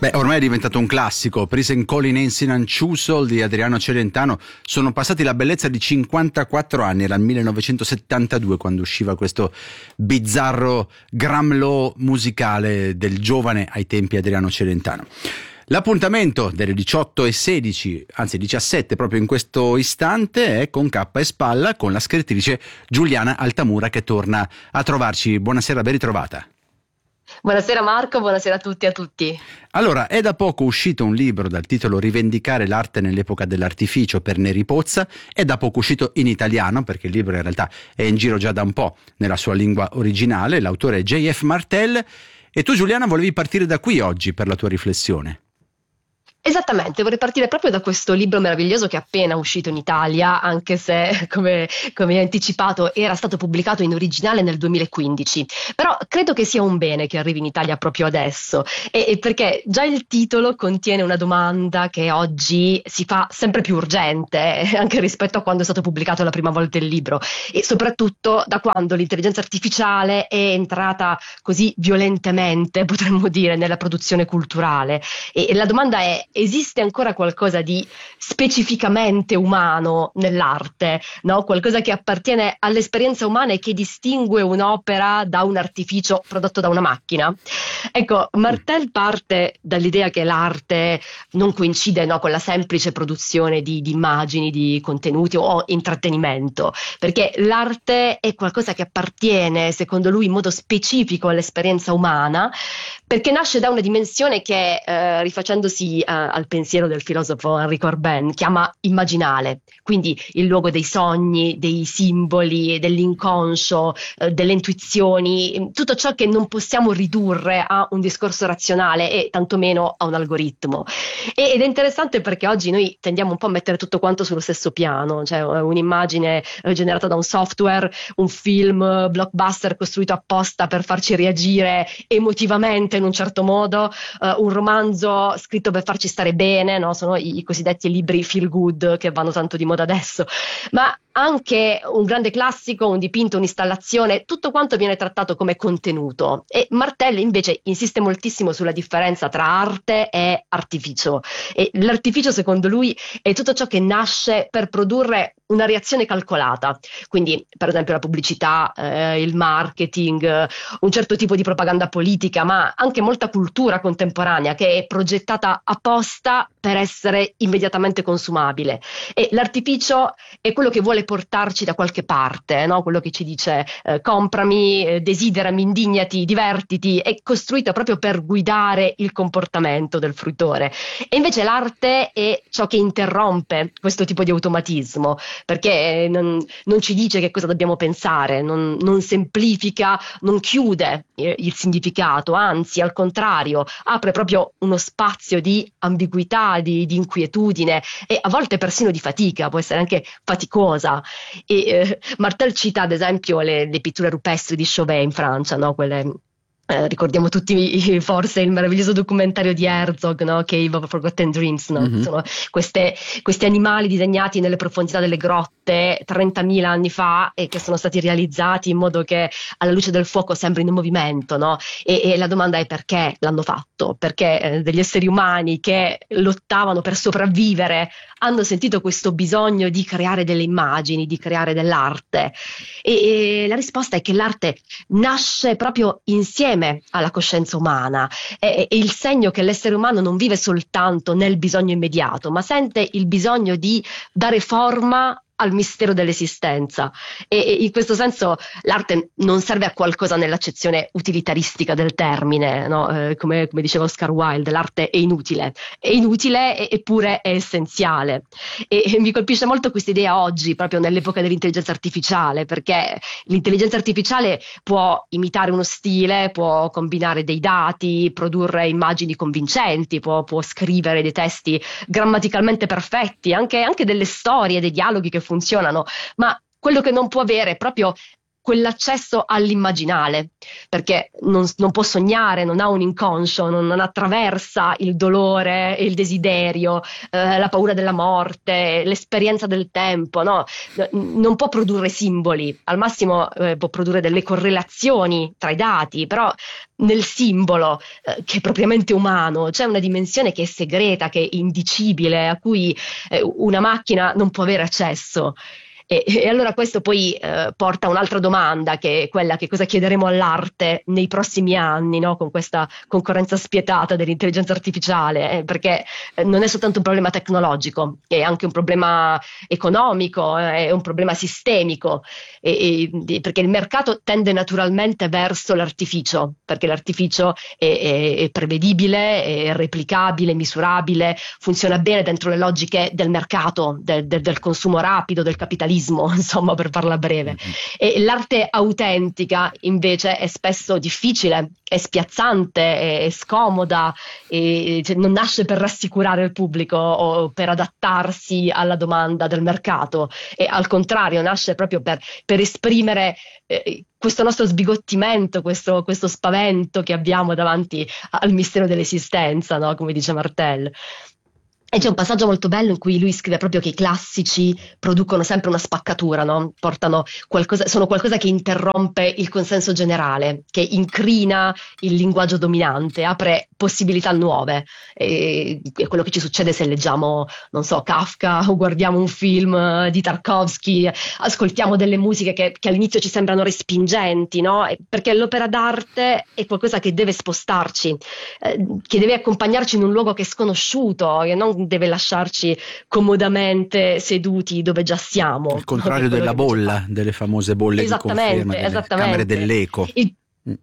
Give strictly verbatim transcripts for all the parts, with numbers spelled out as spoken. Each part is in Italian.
Beh, ormai è diventato un classico. Prisen Colin Ensinan Chusol di Adriano Celentano. Sono passati la bellezza di cinquantaquattro anni, era il millenovecentosettantadue quando usciva questo bizzarro Gramlow musicale del giovane ai tempi Adriano Celentano. L'appuntamento delle diciotto e sedici, anzi diciassette proprio in questo istante, è con cappa e spalla con la scrittrice Giuliana Altamura che torna a trovarci. Buonasera, ben ritrovata. Buonasera Marco, buonasera a tutti e a tutti. Allora, è da poco uscito un libro dal titolo Rivendicare l'arte nell'epoca dell'artificio per Neri Pozza, è da poco uscito in italiano perché il libro in realtà è in giro già da un po' nella sua lingua originale, l'autore è J F Martel e tu Giuliana volevi partire da qui oggi per la tua riflessione. Esattamente, vorrei partire proprio da questo libro meraviglioso che è appena uscito in Italia, anche se, come, come hai anticipato, era stato pubblicato in originale nel duemilaquindici. Però credo che sia un bene che arrivi in Italia proprio adesso, e, e perché già il titolo contiene una domanda che oggi si fa sempre più urgente, eh, anche rispetto a quando è stato pubblicato la prima volta il libro, e soprattutto da quando l'intelligenza artificiale è entrata così violentemente, potremmo dire, nella produzione culturale. E, e la domanda è: esiste ancora qualcosa di specificamente umano nell'arte, no? Qualcosa che appartiene all'esperienza umana e che distingue un'opera da un artificio prodotto da una macchina? Ecco, Martel parte dall'idea che l'arte non coincide, no, con la semplice produzione di, di immagini, di contenuti o intrattenimento, perché l'arte è qualcosa che appartiene, secondo lui, in modo specifico all'esperienza umana, perché nasce da una dimensione che, eh, rifacendosi eh, al pensiero del filosofo Enrico Arben, chiama immaginale, quindi il luogo dei sogni, dei simboli, dell'inconscio, eh, delle intuizioni, tutto ciò che non possiamo ridurre a un discorso razionale e tantomeno a un algoritmo. E, ed è interessante perché oggi noi tendiamo un po' a mettere tutto quanto sullo stesso piano, cioè un'immagine eh, generata da un software, un film eh, blockbuster costruito apposta per farci reagire emotivamente in un certo modo, eh, un romanzo scritto per farci stare bene, no? Sono i, i cosiddetti libri feel good che vanno tanto di moda adesso, ma anche un grande classico, un dipinto, un'installazione, tutto quanto viene trattato come contenuto. E Martel invece insiste moltissimo sulla differenza tra arte e artificio, e l'artificio secondo lui è tutto ciò che nasce per produrre una reazione calcolata, quindi per esempio la pubblicità, eh, il marketing, eh, un certo tipo di propaganda politica, ma anche molta cultura contemporanea che è progettata apposta per essere immediatamente consumabile. E l'artificio è quello che vuole portarci da qualche parte, no? Quello che ci dice eh, comprami, eh, desiderami, indignati, divertiti, è costruito proprio per guidare il comportamento del fruitore. E invece l'arte è ciò che interrompe questo tipo di automatismo, perché non, non ci dice che cosa dobbiamo pensare, non, non semplifica, non chiude eh, il significato, anzi al contrario apre proprio uno spazio di ambiguità, di, di inquietudine e a volte persino di fatica, può essere anche faticosa. E eh, Martel cita ad esempio le, le pitture rupestri di Chauvet in Francia, no? Quelle Eh, ricordiamo tutti forse il meraviglioso documentario di Herzog, no? Cave of Forgotten Dreams, no? Mm-hmm. Sono queste, questi animali disegnati nelle profondità delle grotte trentamila anni fa e che sono stati realizzati in modo che alla luce del fuoco sembrino in movimento, no? E, e la domanda è: perché l'hanno fatto? Perché eh, degli esseri umani che lottavano per sopravvivere hanno sentito questo bisogno di creare delle immagini, di creare dell'arte. E, e la risposta è che l'arte nasce proprio insieme alla coscienza umana, è, è il segno che l'essere umano non vive soltanto nel bisogno immediato, ma sente il bisogno di dare forma al mistero dell'esistenza. E, e in questo senso l'arte non serve a qualcosa nell'accezione utilitaristica del termine, no? Eh, come, come diceva Oscar Wilde, l'arte è inutile, è inutile eppure è essenziale. E, e mi colpisce molto questa idea oggi, proprio nell'epoca dell'intelligenza artificiale, perché l'intelligenza artificiale può imitare uno stile, può combinare dei dati, produrre immagini convincenti, può, può scrivere dei testi grammaticalmente perfetti, anche, anche delle storie, dei dialoghi che funzionano, ma quello che non può avere è proprio quell'accesso all'immaginale, perché non, non può sognare, non ha un inconscio, non, non attraversa il dolore, il desiderio, eh, la paura della morte, l'esperienza del tempo, no? Non può produrre simboli, al massimo eh, può produrre delle correlazioni tra i dati, però nel simbolo, eh, che è propriamente umano, c'è una dimensione che è segreta, che è indicibile, a cui eh, una macchina non può avere accesso. E, e allora questo poi eh, porta a un'altra domanda, che è quella: che cosa chiederemo all'arte nei prossimi anni, no? Con questa concorrenza spietata dell'intelligenza artificiale, eh, perché eh, non è soltanto un problema tecnologico, è anche un problema economico, eh, è un problema sistemico, e, e, perché il mercato tende naturalmente verso l'artificio, perché l'artificio è, è, è prevedibile, è replicabile, misurabile, funziona bene dentro le logiche del mercato, del, del, del consumo rapido, del capitalismo, insomma, per farla breve. Mm-hmm. E l'arte autentica invece è spesso difficile, è spiazzante, è scomoda, e cioè, non nasce per rassicurare il pubblico o per adattarsi alla domanda del mercato, e al contrario nasce proprio per, per esprimere eh, questo nostro sbigottimento, questo, questo spavento che abbiamo davanti al mistero dell'esistenza, no? Come dice Martel. E c'è un passaggio molto bello in cui lui scrive proprio che i classici producono sempre una spaccatura, no? Portano qualcosa, sono qualcosa che interrompe il consenso generale, che incrina il linguaggio dominante, apre possibilità nuove. E è quello che ci succede se leggiamo, non so, Kafka, o guardiamo un film di Tarkovsky, ascoltiamo delle musiche che, che all'inizio ci sembrano respingenti, no? Perché l'opera d'arte è qualcosa che deve spostarci, eh, che deve accompagnarci in un luogo che è sconosciuto, che non deve lasciarci comodamente seduti dove già siamo. Il contrario della bolla, delle famose bolle di conferma, delle esattamente. camere dell'eco. Il,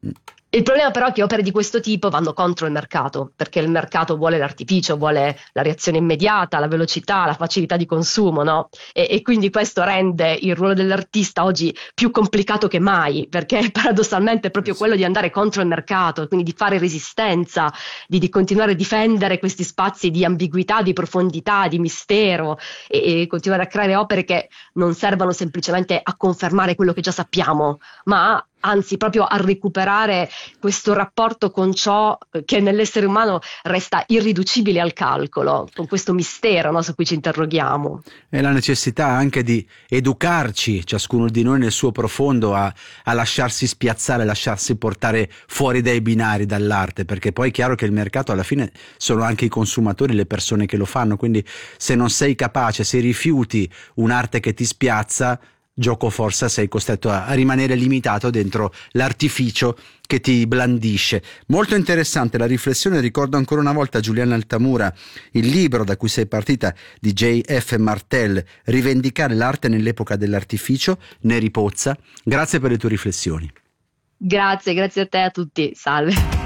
il problema però è che opere di questo tipo vanno contro il mercato, perché il mercato vuole l'artificio, vuole la reazione immediata, la velocità, la facilità di consumo, no? E, e quindi questo rende il ruolo dell'artista oggi più complicato che mai, perché paradossalmente è proprio quello di andare contro il mercato, quindi di fare resistenza, di, di continuare a difendere questi spazi di ambiguità, di profondità, di mistero, e, e continuare a creare opere che non servano semplicemente a confermare quello che già sappiamo, ma anzi proprio a recuperare questo rapporto con ciò che nell'essere umano resta irriducibile al calcolo, con questo mistero, no, su cui ci interroghiamo. E la necessità anche di educarci, ciascuno di noi nel suo profondo, a, a lasciarsi spiazzare, a lasciarsi portare fuori dai binari dall'arte, perché poi è chiaro che il mercato alla fine sono anche i consumatori, le persone che lo fanno, quindi se non sei capace, se rifiuti un'arte che ti spiazza, gioco forza sei costretto a rimanere limitato dentro l'artificio che ti blandisce. Molto interessante la riflessione. Ricordo ancora una volta, Giuliana Altamura, il libro da cui sei partita di J F Martel, Rivendicare l'arte nell'epoca dell'artificio, ne ripozza. Grazie per le tue riflessioni. Grazie, grazie a te, a tutti, salve.